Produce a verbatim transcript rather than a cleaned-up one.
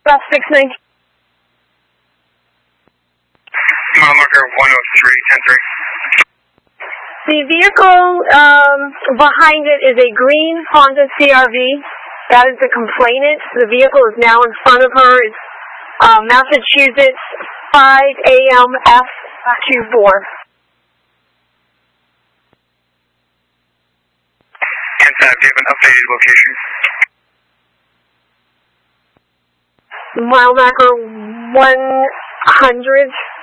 About six nine. Mile marker one oh three, ten three. The vehicle um, behind it is a green Honda C R V. That is the complainant. The vehicle is now in front of her. It's uh, Massachusetts five A M F two four. ten five, do you have an updated location? Mile marker one hundred.